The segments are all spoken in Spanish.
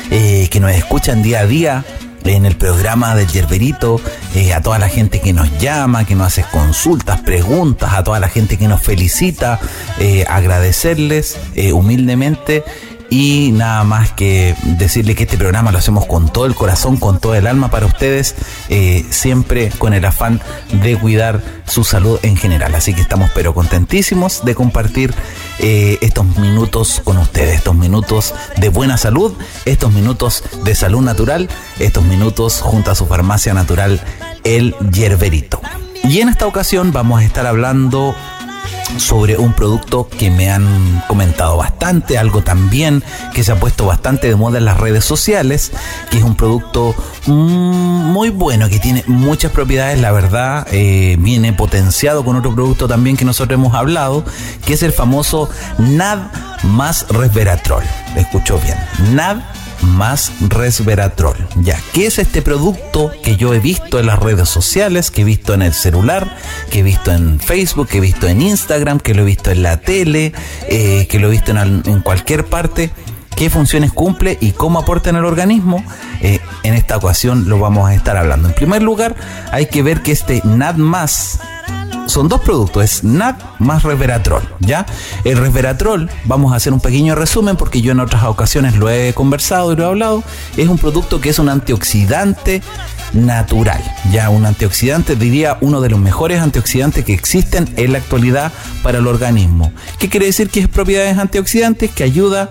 que nos escuchan día a día en el programa del Yerberito, a toda la gente que nos llama, que nos hace consultas, preguntas, a toda la gente que nos felicita, agradecerles humildemente. Y nada más que decirle que este programa lo hacemos con todo el corazón, con todo el alma para ustedes, siempre con el afán de cuidar su salud en general. Así que estamos pero contentísimos de compartir estos minutos con ustedes, estos minutos de buena salud, estos minutos de salud natural, estos minutos junto a su farmacia natural, el Yerberito. Y en esta ocasión vamos a estar hablando sobre un producto que me han comentado bastante, algo también que se ha puesto bastante de moda en las redes sociales, que es un producto muy bueno, que tiene muchas propiedades, la verdad, viene potenciado con otro producto también que nosotros hemos hablado, que es el famoso NAD más Resveratrol. Escuchó bien, NAD más Resveratrol. Ya, ¿qué es este producto que yo he visto en las redes sociales, que he visto en el celular, que he visto en Facebook, que he visto en Instagram, que lo he visto en la tele, que lo he visto en cualquier parte? ¿Qué funciones cumple y cómo aporta en el organismo? En esta ocasión lo vamos a estar hablando. En primer lugar, hay que ver que este NAD más son dos productos, es NAD más Resveratrol, ¿ya? El Resveratrol, vamos a hacer un pequeño resumen porque yo en otras ocasiones lo he conversado y lo he hablado. Es un producto que es un antioxidante natural, ya un antioxidante, diría uno de los mejores antioxidantes que existen en la actualidad para el organismo. ¿Qué quiere decir que es propiedades antioxidantes? Que ayuda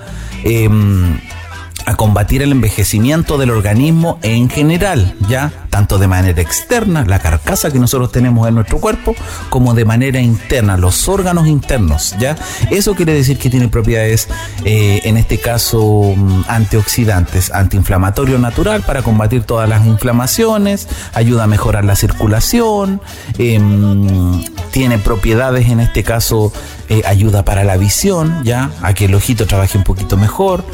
a combatir el envejecimiento del organismo en general, ya tanto de manera externa, la carcasa que nosotros tenemos en nuestro cuerpo, como de manera interna, los órganos internos, ya. Eso quiere decir que tiene propiedades, en este caso, antioxidantes, antiinflamatorio natural para combatir todas las inflamaciones, ayuda a mejorar la circulación, tiene propiedades, en este caso, ayuda para la visión, ya, a que el ojito trabaje un poquito mejor.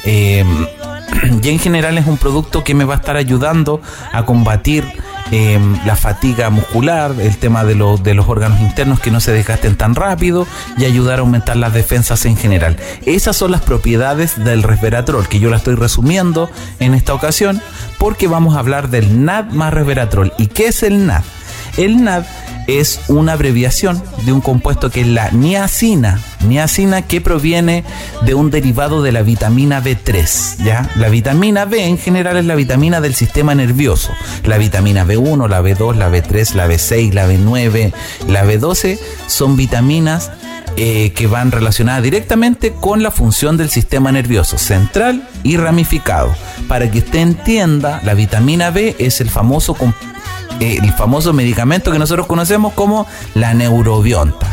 Y en general es un producto que me va a estar ayudando a combatir la fatiga muscular, el tema de los órganos internos que no se desgasten tan rápido y ayudar a aumentar las defensas en general. Esas son las propiedades del Resveratrol, que yo la estoy resumiendo en esta ocasión porque vamos a hablar del NAD más Resveratrol. ¿Y qué es el NAD? El NAD es una abreviación de un compuesto que es la niacina que proviene de un derivado de la vitamina B3, ¿ya? La vitamina B en general es la vitamina del sistema nervioso. La vitamina B1, la B2, la B3, la B6, la B9, la B12 son vitaminas que van relacionadas directamente con la función del sistema nervioso central y ramificado. Para que usted entienda, la vitamina B es el famoso medicamento que nosotros conocemos como la Neurobionta,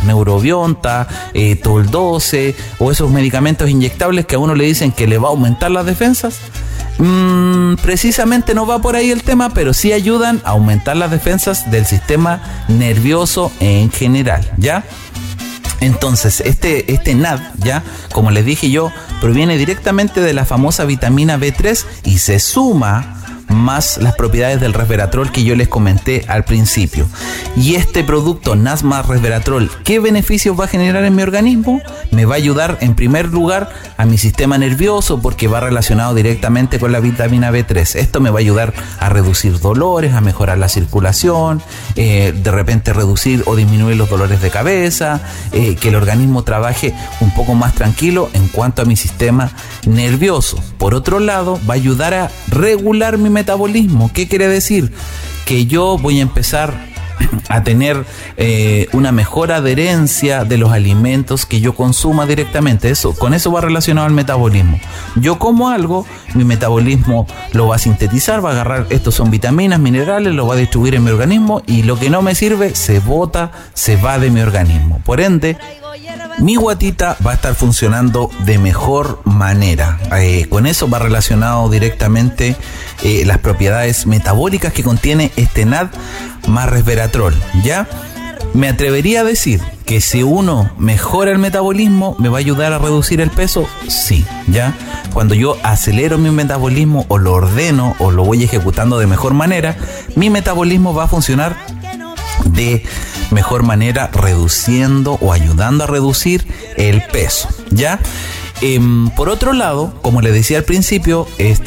Tol-12, o esos medicamentos inyectables que a uno le dicen que le va a aumentar las defensas. Precisamente no va por ahí el tema, pero sí ayudan a aumentar las defensas del sistema nervioso en general, ¿ya? Entonces, este NAD, ya, como les dije yo, proviene directamente de la famosa vitamina B3 y se suma más las propiedades del Resveratrol que yo les comenté al principio. Y este producto NAD más Resveratrol, ¿qué beneficios va a generar en mi organismo? Me va a ayudar en primer lugar a mi sistema nervioso porque va relacionado directamente con la vitamina B3. Esto me va a ayudar a reducir dolores, a mejorar la circulación, de repente reducir o disminuir los dolores de cabeza, que el organismo trabaje un poco más tranquilo en cuanto a mi sistema nervioso. Por otro lado, va a ayudar a regular mi metabolismo. ¿Qué quiere decir? Que yo voy a empezar a tener una mejor adherencia de los alimentos que yo consuma directamente. Con eso va relacionado al metabolismo. Yo como algo, mi metabolismo lo va a sintetizar, va a agarrar, estos son vitaminas, minerales, lo va a distribuir en mi organismo y lo que no me sirve se bota, se va de mi organismo. Por ende, mi guatita va a estar funcionando de mejor manera. Con eso va relacionado directamente las propiedades metabólicas que contiene este NAD más Resveratrol, ¿ya? Me atrevería a decir que si uno mejora el metabolismo, ¿me va a ayudar a reducir el peso? Sí, ¿ya? Cuando yo acelero mi metabolismo o lo ordeno o lo voy ejecutando de mejor manera, mi metabolismo va a funcionar de mejor manera, reduciendo o ayudando a reducir el peso, ¿ya? Por otro lado, como les decía al principio,